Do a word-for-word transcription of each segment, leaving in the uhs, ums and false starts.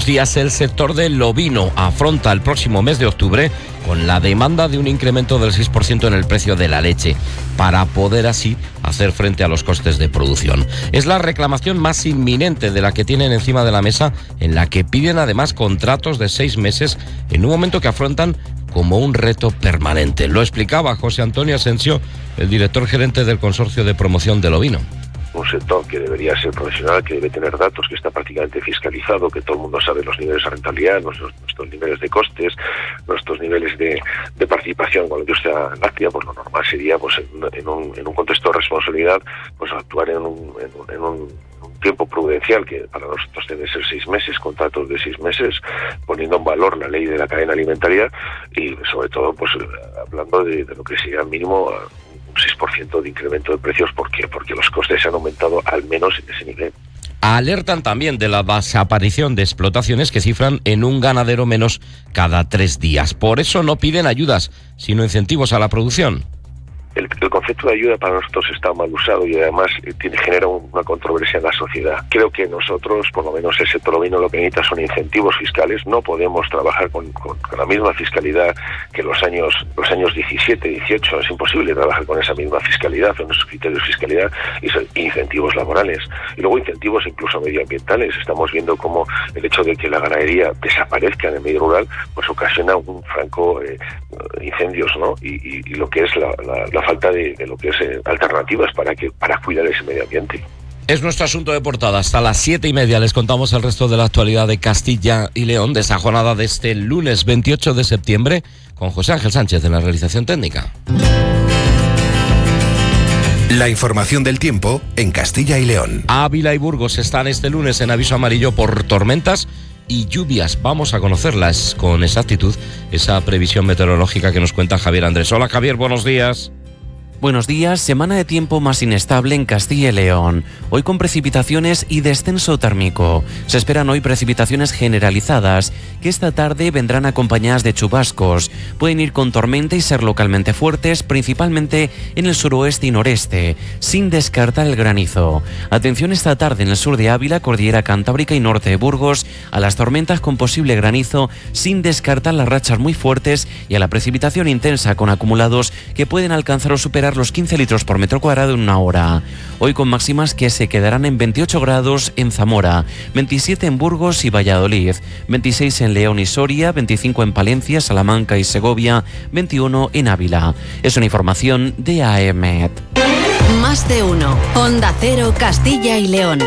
días. El sector del ovino afronta el próximo mes de octubre con la demanda de un incremento del seis por ciento en el precio de la leche, para poder así hacer frente a los costes de producción. Es la reclamación más inminente de la que tienen encima de la mesa, en la que piden además contratos de seis meses en un momento que afrontan como un reto permanente. Lo explicaba José Antonio Asensio, el director gerente del Consorcio de Promoción del Ovino. Un sector que debería ser profesional, que debe tener datos, que está prácticamente fiscalizado, que todo el mundo sabe los niveles de rentabilidad, nuestros, nuestros niveles de costes, nuestros niveles de, de participación con la industria láctea. Pues lo normal sería, pues en, en, un, en un contexto de responsabilidad, pues actuar en un, en un, en un un tiempo prudencial, que para nosotros debe ser seis meses, contratos de seis meses, poniendo en valor la ley de la cadena alimentaria y sobre todo pues hablando de, de lo que sería mínimo un seis por ciento de incremento de precios. ¿Por qué? Porque los costes se han aumentado al menos en ese nivel. Alertan también de la desaparición de explotaciones que cifran en un ganadero menos cada tres días. Por eso no piden ayudas, sino incentivos a la producción. El, el concepto de ayuda para nosotros está mal usado y además eh, tiene, genera una controversia en la sociedad. Creo que nosotros, por lo menos el sector ovino, lo que necesita son incentivos fiscales. No podemos trabajar con, con, con la misma fiscalidad que los años los años diecisiete, dieciocho. Es imposible trabajar con esa misma fiscalidad, con esos criterios de fiscalidad y son incentivos laborales. Y luego incentivos incluso medioambientales. Estamos viendo cómo el hecho de que la ganadería desaparezca en el medio rural pues ocasiona un franco eh, incendios, ¿no? Y, y, y lo que es la, la, la falta de, de lo que es eh, alternativas para que para cuidar ese medio ambiente. Es nuestro asunto de portada. Hasta las siete y media les contamos el resto de la actualidad de Castilla y León, de esa jornada de este lunes veintiocho de septiembre, con José Ángel Sánchez en la realización técnica. La información del tiempo en Castilla y León. Ávila y Burgos están este lunes en aviso amarillo por tormentas y lluvias. Vamos a conocerlas con exactitud, esa previsión meteorológica que nos cuenta Javier Andrés. Hola Javier, buenos días. Buenos días, semana de tiempo más inestable en Castilla y León. Hoy con precipitaciones y descenso térmico. Se esperan hoy precipitaciones generalizadas, que esta tarde vendrán acompañadas de chubascos. Pueden ir con tormenta y ser localmente fuertes, principalmente en el suroeste y noreste, sin descartar el granizo. Atención esta tarde en el sur de Ávila, Cordillera Cantábrica y norte de Burgos, a las tormentas con posible granizo, sin descartar las rachas muy fuertes y a la precipitación intensa con acumulados que pueden alcanzar o superar los quince litros por metro cuadrado en una hora. Hoy con máximas que se quedarán en veintiocho grados en Zamora, veintisiete en Burgos y Valladolid, veintiséis en León y Soria, veinticinco en Palencia, Salamanca y Segovia, veintiuno en Ávila. Es una información de A E M E T. Más de uno. Onda Cero, Castilla y León.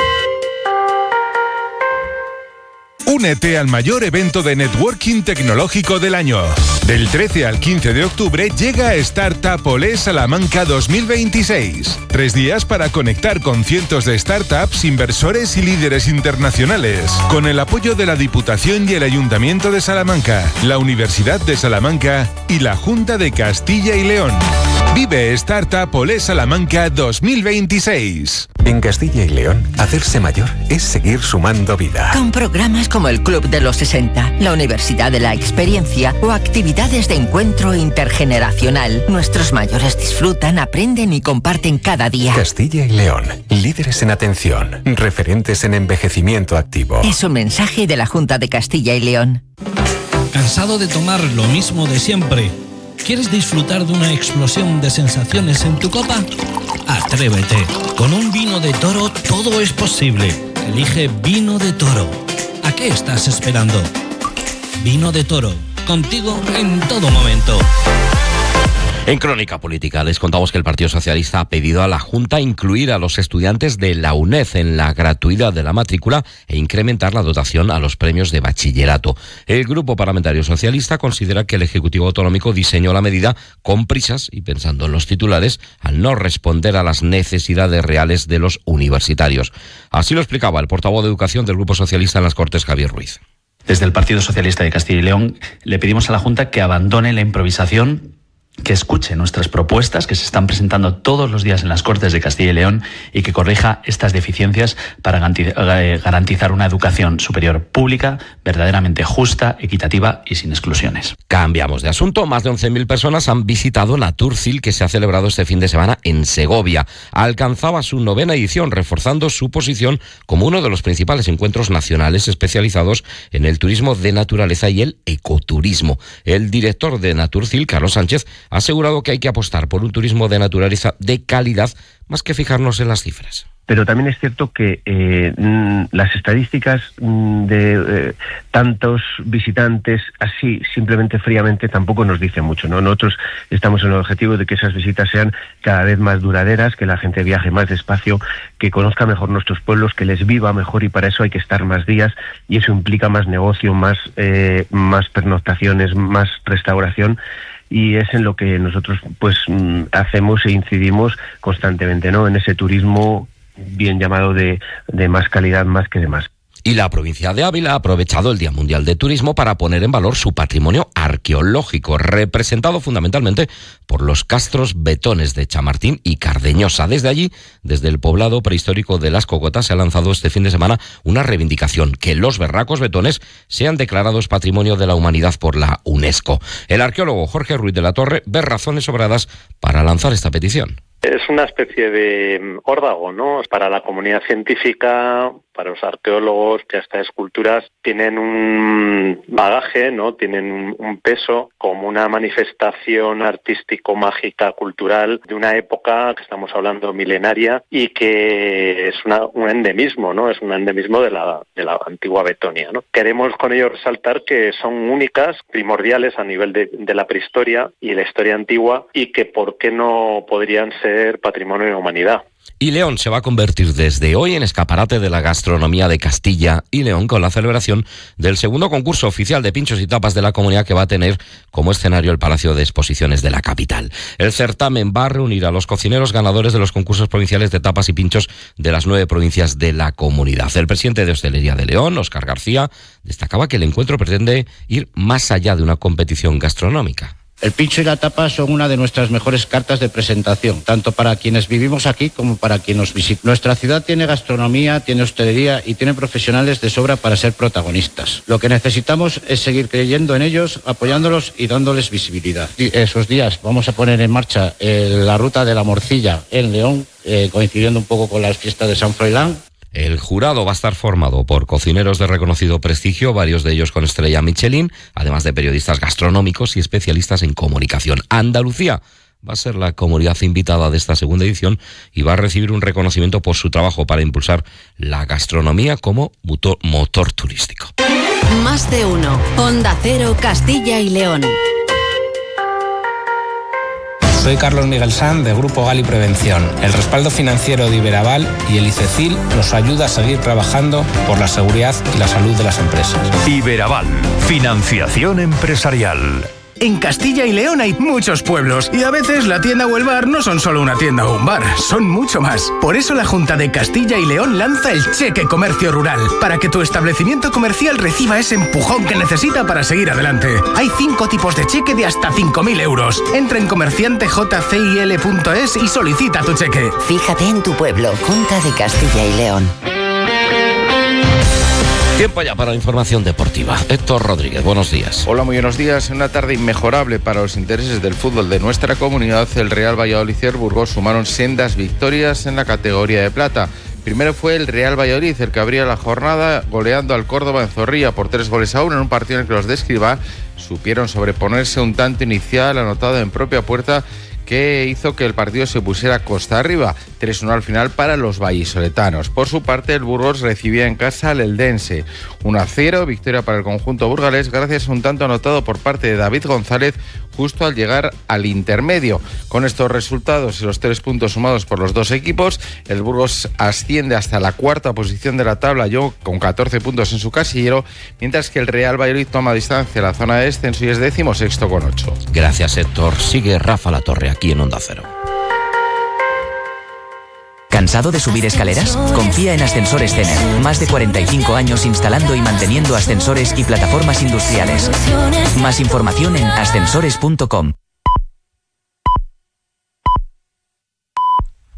Únete al mayor evento de networking tecnológico del año. Del trece al quince de octubre llega Startup Olé Salamanca dos mil veintiséis. Tres días para conectar con cientos de startups, inversores y líderes internacionales. Con el apoyo de la Diputación y el Ayuntamiento de Salamanca, la Universidad de Salamanca y la Junta de Castilla y León. Vive Startup Olé Salamanca dos mil veintiséis. En Castilla y León, hacerse mayor es seguir sumando vida. Con programas como el Club de los sesenta, la Universidad de la Experiencia o actividades de encuentro intergeneracional, nuestros mayores disfrutan, aprenden y comparten cada día. Castilla y León, líderes en atención, referentes en envejecimiento activo. Es un mensaje de la Junta de Castilla y León. ¿Cansado de tomar lo mismo de siempre? ¿Quieres disfrutar de una explosión de sensaciones en tu copa? Atrévete. Con un vino de Toro todo es posible. Elige Vino de Toro. ¿A qué estás esperando? Vino de Toro. Contigo en todo momento. En Crónica Política les contamos que el Partido Socialista ha pedido a la Junta incluir a los estudiantes de la UNED en la gratuidad de la matrícula e incrementar la dotación a los premios de bachillerato. El Grupo Parlamentario Socialista considera que el Ejecutivo Autonómico diseñó la medida con prisas y pensando en los titulares al no responder a las necesidades reales de los universitarios. Así lo explicaba el portavoz de Educación del Grupo Socialista en las Cortes, Javier Ruiz. Desde el Partido Socialista de Castilla y León le pedimos a la Junta que abandone la improvisación que escuche nuestras propuestas que se están presentando todos los días en las Cortes de Castilla y León y que corrija estas deficiencias para garantizar una educación superior pública, verdaderamente justa, equitativa y sin exclusiones. Cambiamos de asunto. Más de once mil personas han visitado Naturcil, que se ha celebrado este fin de semana en Segovia. Alcanzaba su novena edición, reforzando su posición como uno de los principales encuentros nacionales especializados en el turismo de naturaleza y el ecoturismo. El director de Naturcil, Carlos Sánchez, ha asegurado que hay que apostar por un turismo de naturaleza de calidad más que fijarnos en las cifras. Pero también es cierto que eh, las estadísticas de eh, tantos visitantes así simplemente fríamente tampoco nos dicen mucho, ¿no? Nosotros estamos en el objetivo de que esas visitas sean cada vez más duraderas, que la gente viaje más despacio, que conozca mejor nuestros pueblos, que les viva mejor, y para eso hay que estar más días, y eso implica más negocio, más, eh, más pernoctaciones, más restauración. Y es en lo que nosotros pues hacemos e incidimos constantemente, ¿no? En ese turismo bien llamado de, de más calidad más que de más. Y la provincia de Ávila ha aprovechado el Día Mundial de Turismo para poner en valor su patrimonio arqueológico, representado fundamentalmente por los castros betones de Chamartín y Cardeñosa. Desde allí, desde el poblado prehistórico de Las Cocotas, se ha lanzado este fin de semana una reivindicación: que los berracos betones sean declarados Patrimonio de la Humanidad por la UNESCO. El arqueólogo Jorge Ruiz de la Torre ve razones sobradas para lanzar esta petición. Es una especie de órdago, ¿no? Para la comunidad científica, para los arqueólogos, que estas esculturas tienen un bagaje, ¿no? Tienen un, un peso como una manifestación artístico-mágica cultural de una época que estamos hablando milenaria y que es una, un endemismo, ¿no? Es un endemismo de la, de la antigua Betonia, ¿no? Queremos con ello resaltar que son únicas, primordiales a nivel de, de la prehistoria y la historia antigua, y que por qué no podrían ser patrimonio de la humanidad. Y León se va a convertir desde hoy en escaparate de la gastronomía de Castilla y León, con la celebración del segundo concurso oficial de pinchos y tapas de la comunidad, que va a tener como escenario el Palacio de Exposiciones de la capital. El certamen va a reunir a los cocineros ganadores de los concursos provinciales de tapas y pinchos de las nueve provincias de la comunidad. El presidente de Hostelería de León, Óscar García, destacaba que el encuentro pretende ir más allá de una competición gastronómica. El pincho y la tapa son una de nuestras mejores cartas de presentación, tanto para quienes vivimos aquí como para quienes nos visitan. Nuestra ciudad tiene gastronomía, tiene hostelería y tiene profesionales de sobra para ser protagonistas. Lo que necesitamos es seguir creyendo en ellos, apoyándolos y dándoles visibilidad. Y esos días vamos a poner en marcha eh, la ruta de la morcilla en León, eh, coincidiendo un poco con las fiestas de San Froilán. El jurado va a estar formado por cocineros de reconocido prestigio, varios de ellos con estrella Michelin, además de periodistas gastronómicos y especialistas en comunicación. Andalucía va a ser la comunidad invitada de esta segunda edición y va a recibir un reconocimiento por su trabajo para impulsar la gastronomía como motor, motor turístico. Más de uno. Onda Cero, Castilla y León. Soy Carlos Miguel Sanz, de Grupo Gali Prevención. El respaldo financiero de Iberaval y el ICECIL nos ayuda a seguir trabajando por la seguridad y la salud de las empresas. Iberaval, financiación empresarial. En Castilla y León hay muchos pueblos y a veces la tienda o el bar no son solo una tienda o un bar, son mucho más. Por eso la Junta de Castilla y León lanza el Cheque Comercio Rural, para que tu establecimiento comercial reciba ese empujón que necesita para seguir adelante. Hay cinco tipos de cheque de hasta cinco mil euros. Entra en comerciante j c i l punto es y solicita tu cheque. Fíjate en tu pueblo, Junta de Castilla y León. Tiempo ya para la información deportiva. Héctor Rodríguez, buenos días. Hola, muy buenos días. En una tarde inmejorable para los intereses del fútbol de nuestra comunidad, el Real Valladolid y el Burgos sumaron sendas victorias en la categoría de plata. Primero fue el Real Valladolid el que abría la jornada goleando al Córdoba en Zorrilla por tres goles a uno, en un partido en el que los de Escribá supieron sobreponerse un tanto inicial anotado en propia puerta, que hizo que el partido se pusiera costa arriba, tres uno al final para los vallisoletanos. Por su parte, el Burgos recibía en casa al Eldense, uno a cero, victoria para el conjunto burgalés, gracias a un tanto anotado por parte de David González justo al llegar al intermedio. Con estos resultados y los tres puntos sumados por los dos equipos, el Burgos asciende hasta la cuarta posición de la tabla, yo con catorce puntos en su casillero, mientras que el Real Valladolid toma distancia a la zona de descenso y es décimo sexto con ocho. Gracias, Héctor. Sigue Rafa Latorre aquí en Onda Cero. ¿Cansado de subir escaleras? Confía en Ascensores Cener. Más de cuarenta y cinco años instalando y manteniendo ascensores y plataformas industriales. Más información en ascensores punto com.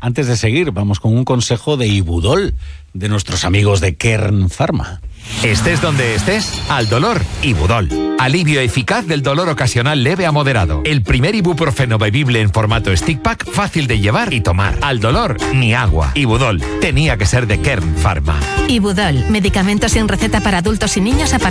Antes de seguir, vamos con un consejo de Ibudol, de nuestros amigos de Kern Pharma. Estés donde estés, al dolor, Ibudol. Alivio eficaz del dolor ocasional leve a moderado. El primer ibuprofeno bebible en formato stick pack, fácil de llevar y tomar. Al dolor, ni agua. Ibudol, tenía que ser de Kern Pharma. Ibudol, medicamentos sin receta para adultos y niños a partir